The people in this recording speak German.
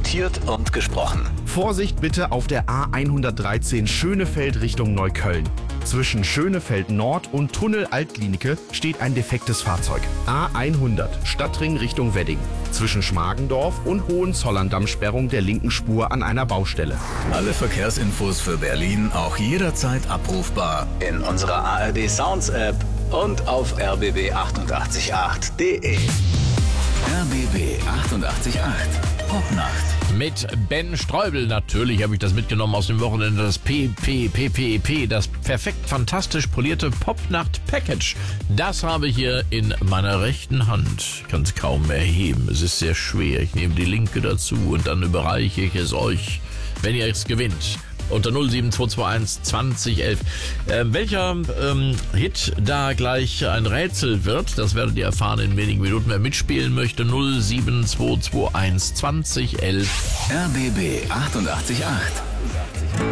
diskutiert und gesprochen. Vorsicht bitte auf der A113 Schönefeld Richtung Neukölln. Zwischen Schönefeld Nord und Tunnel Altklinike steht ein defektes Fahrzeug. A100 Stadtring Richtung Wedding. Zwischen Schmargendorf und Hohenzollern Sperrung der linken Spur an einer Baustelle. Alle Verkehrsinfos für Berlin auch jederzeit abrufbar in unserer ARD Sounds App und auf rbb888.de. RBB 888 Popnacht. Mit Ben Streubel, natürlich habe ich das mitgenommen aus dem Wochenende, das PPPPP, das perfekt fantastisch polierte Popnacht-Package. Das habe ich hier in meiner rechten Hand. Ich kann es kaum erheben, es ist sehr schwer. Ich nehme die linke dazu und dann überreiche ich es euch, wenn ihr es gewinnt. Unter 07221 2011. Welcher Hit da gleich ein Rätsel wird, das werdet ihr erfahren in wenigen Minuten. Wer mitspielen möchte, 07221 2011. RBB 888.